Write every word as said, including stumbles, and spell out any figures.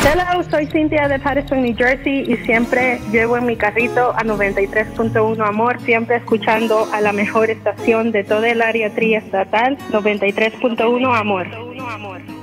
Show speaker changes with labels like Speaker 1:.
Speaker 1: Hello, soy Cintia de Patterson, New Jersey y siempre llevo en mi carrito a noventa y tres punto uno Amor, siempre escuchando a la mejor estación de toda el área triestatal, noventa y tres punto uno Amor.